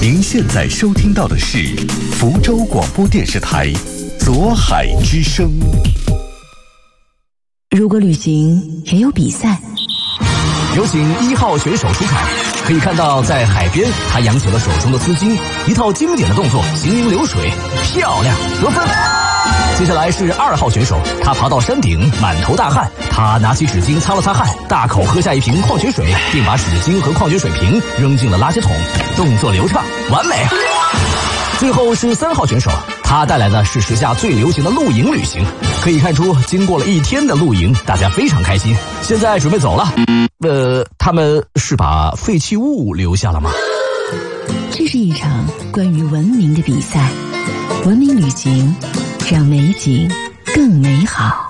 您现在收听到的是福州广播电视台左海之声。 如果旅行也有比赛， 有请1号选手出场。可以看到，在海边，他扬起了手中的丝巾，一套经典的动作，行云流水，漂亮，得分。接下来是2号选手，他爬到山顶，满头大汗，他拿起纸巾擦了擦汗，大口喝下一瓶矿泉水，并把纸巾和矿泉水瓶扔进了垃圾桶，动作流畅，完美。最后是3号选手，他带来的是时下最流行的露营旅行。可以看出，经过了1天的露营，大家非常开心。现在准备走了。他们是把废弃物留下了吗？ 这是一场关于文明的比赛，文明旅行让美景更美好。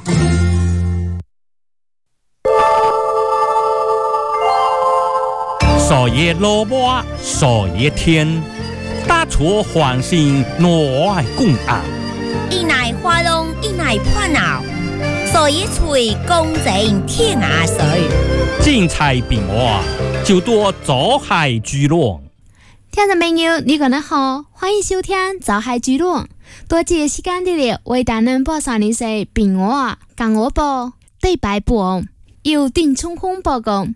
少爷萝卜少爷天，大厨欢心挪爱共啊， 一奶花龙一奶破脑，少爷吹公正天涯水， 精彩变化就多走海聚落。 听众朋友，你们好，欢迎收听走海聚落。多谢时间的了，为大家播上的是变化讲我播第8部，由丁冲锋报告。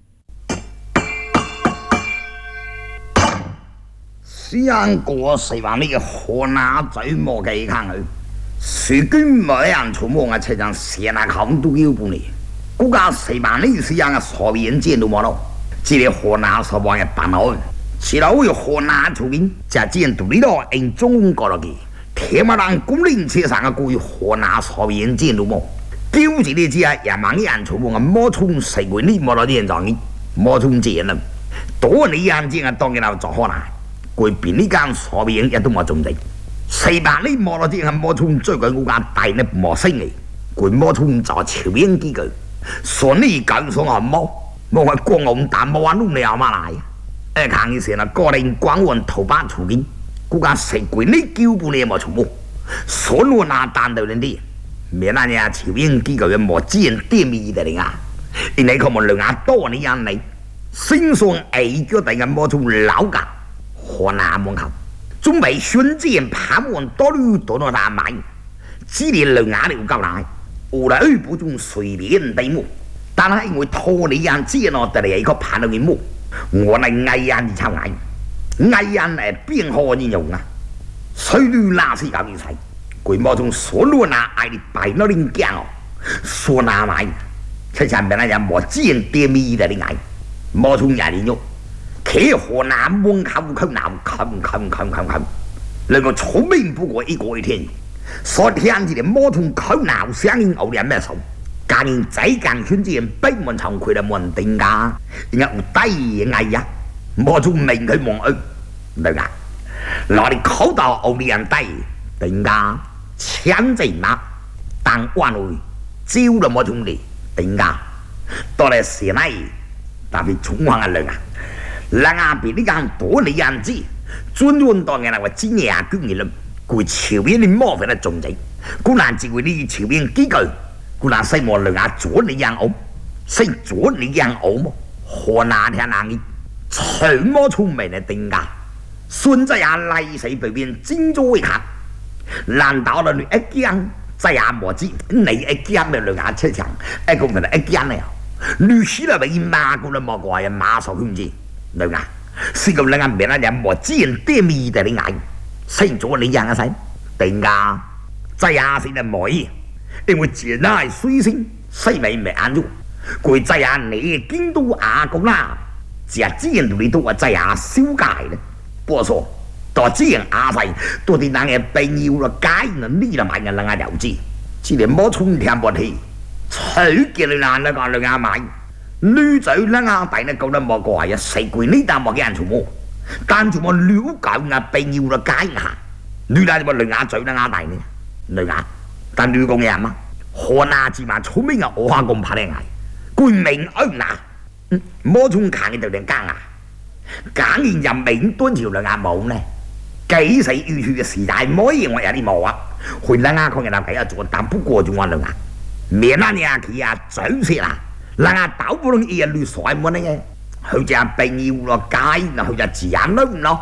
香港四萬呢個河南最冇幾坑佢，水軍每人出門啊，車上寫那坑都要半年。估計4萬呢是樣嘅所謂見到冇咯，只係河南所講嘅辦好，遲到會河南出邊就見到呢度因中國落嘅，天馬蘭公林車上嘅故意河南所謂見到冇，叫住你知啊，也萬人出門啊，冇從四個呢冇到啲人狀嘅，冇從見啦，多你眼睛啊，當然就做河南。佢邊呢間所謂一都冇種地，4萬呢冇落啲係冇從追佢嗰間大呢冇升嚟，佢冇從就朝邊幾句，所以講所謂冇係光紅蛋冇話弄你阿媽嚟，抗議成日個人廣運頭班出境，嗰間食佢呢叫半你冇出冇，所以拿單到人啲，免那嘢朝邊幾句冇自然點意的嚟啊，因為佢們兩眼多你眼嚟，身上矮腳突然冇從老家。河南門口準備宣戰爬門多路多到大買，只係兩眼了夠大，我來不中隨便地木，但係因為拖你眼知我得嚟一個爬到嘅木，我嚟嗌人就嗌人係邊可以用啊？水路那是咁樣使，佢冇從所路那嗌你擺到人驚哦，所那買，即係咩人冇自然點意的你嗌，冇從人哋用。企河南門口鬧冚，兩個聰明不過一個一天，所聽住啲摩通口鬧聲音有啲咩數？家人仔間圈子北門長佢哋門定㗎，人家有低藝呀，摩通明佢望佢，對㗎，攞啲口道有啲人低定㗎，搶正嘛，但關會招到摩通嚟定㗎，到嚟時呢，特別重橫嘅量啊！人家比你講多你人知，專門當嘅那個專業專業人，佢朝邊啲魔法嘅種子，佢難只會呢朝邊幾句，佢難西莫人家左你人好，西左你人好麼？河南聽人嘅，全麼聰明嘅定價，孫仔也嚟死對面精咗一下，難道你一驚，仔也冇知你一驚咪人家車場，一個人一驚咧，律師啦被罵過啦冇怪人罵受控制。對啊，是咁兩個面啊人冇自然點意的你嗌，生咗你樣啊使，定㗎，仔啊先係冇意，因為自然係水性，西美未眼咗，佢仔啊你京都亞國啦，只係自然你都話仔啊小界咧，不過說到自然亞細，到底那個朋友啦街呢呢啦買嘅兩個了知，只係冇從聽不起，隨見你嗱那個兩個買。女仔咧啊，大呢覺得冇怪啊，食鬼呢啖冇嘅人做麼？但做麼了解啊，並要啦解下，女仔就冇兩眼嘴啦啊大呢，女眼，但女講嘅人嘛，河南字嘛聰明啊，我下咁怕你嗌，佢明歐嗱，冇從行嘅就定奸啊，假然人明端條兩眼冇呢，幾時遇處嘅時代冇嘢我有啲冇啊，佢兩眼講嘅就幾啊做，但不過仲話兩眼，面啊你啊佢啊嘴舌啊。人家倒不能一律甩麼呢？佢就係並要落街，佢就自然咯咯。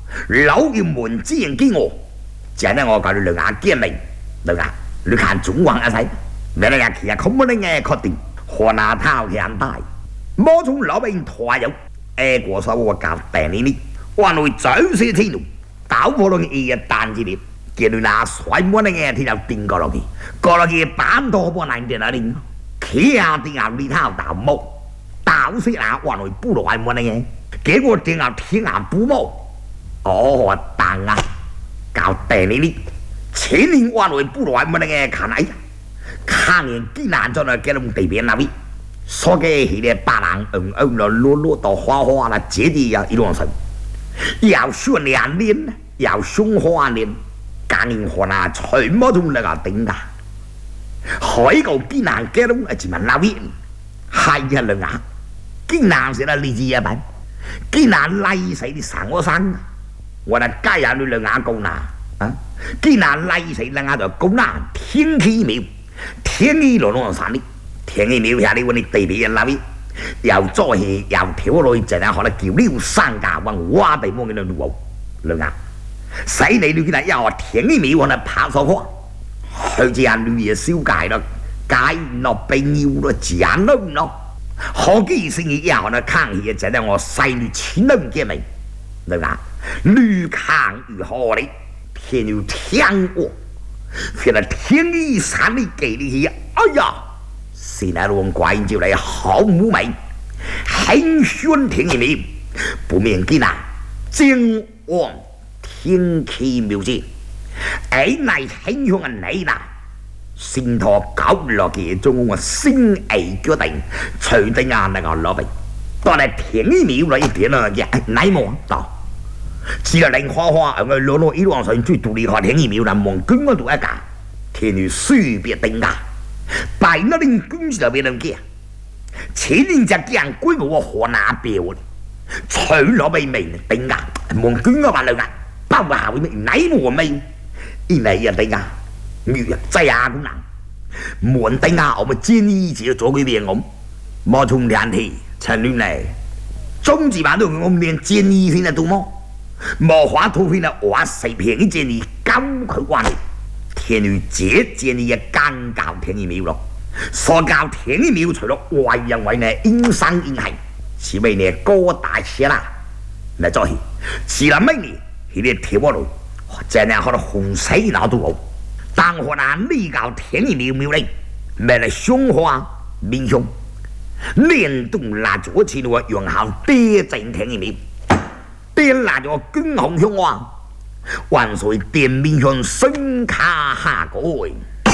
老要門之人給我，就係我教你兩眼見明，兩眼你看中環一齊，你兩眼其實không muốn nghe確定，河南頭現大，冇從老兵抬入，過手我教定你，話來走些天路，搞破落嘅單字碟，叫你拿水冇得嘅天就定過落去板多波難定啊定，企下定下你頭打冇，打死啊話來不落係冇得嘅，結果定下天下不冇。哦，當啊，搞定你，前年話來不來冇得嘅看嚟，看人幾難做嚟嘅龍地邊那邊，所以佢哋巴人落到花啦，這啲呀一路上，要訓練，要訓練，間年河南全部都嚟個頂噶，海個幾難嘅龍係咪那邊，係呀兩啊，幾難先係你知呀班，幾難拉死啲生我生。我哋街下你兩眼高拿啊！既然拉死兩眼就高拿，天氣妙，天氣落落山哩，天氣妙下你揾你地邊人那邊，又做戲又跳落去，淨係可能叫撩山架揾挖地方嘅兩路兩眼，使你你見又話天氣妙可能跑錯開，去只眼女嘢燒界咯，街落被尿咯，自然都唔咯，好幾星期以後呢，抗議淨係我細女錢都唔見明，兩眼。绿看如何哩？天有天我，现在天意山里给你去，哎呀！现在用怪就来好母美，很选天意面，不免见呐，正往天气妙节，乃很香嘅你呐，先托搞落嘅中我心意決定，隨定啊那個老闆，當係天意妙嚟一點啊，乃麼到？只係令花花我攞落一路上最獨立學天意妙啦，望捐嗰度一架，天與書別定價，白那令捐就別人嘅，前年就叫人歸我河南標，取攞俾命定價，望捐嗰萬兩啊，包下會咩？乃無咩？因為人定價，月真係咁難，門定價我咪建議自己做佢邊咁，冇從天氣陳亂嚟，中字版都我連建議先係到麼？冇話圖片啊！話四片嘅建議咁佢關係，天與這建議嘅間教天意妙咯，所教天意妙除咗為人為呢應生應係，是為呢高大些啦，嚟做戲，是啦咩呢？佢哋跳落嚟，真係可能紅死鬧都好，但河南呢教天意妙妙咧，咩嚟凶化民凶，連動蠟燭前度用效地震天意妙。電蠟咗捐紅香話，萬歲電面向升卡下改，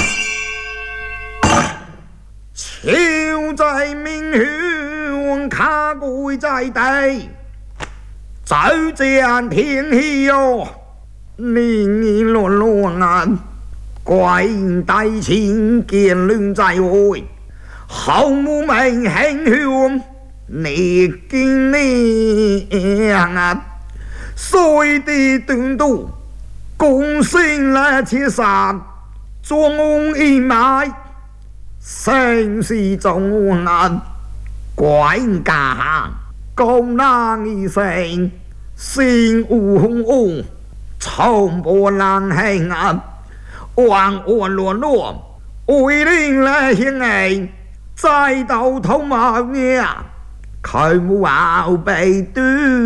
朝在面向卡改在地，走正天氣喲，年落落眼，怪大錢見亂在會，後母命慶香，你見你啊！所地斷度，共生來切殺，終一埋，生死中難，怪家下，高難一生，心無紅紅，從波浪輕壓，黃我落落，為令來獻愛，再到頭毛呀！佢冇話被斷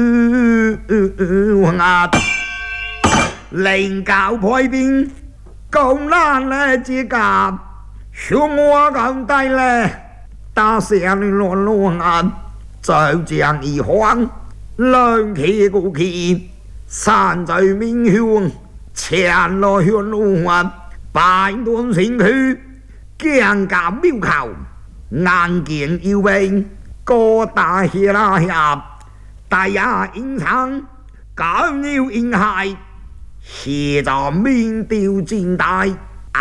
壓，令教派邊咁難嚟接夾，向我咁大咧，打聲落落壓，就像一晃，兩氣高氣，山在面向，前落向路滑，百段城區，驚夾廟球，眼見要兵。個大氣啦下，大呀影長，搞要影係，是就面調戰大。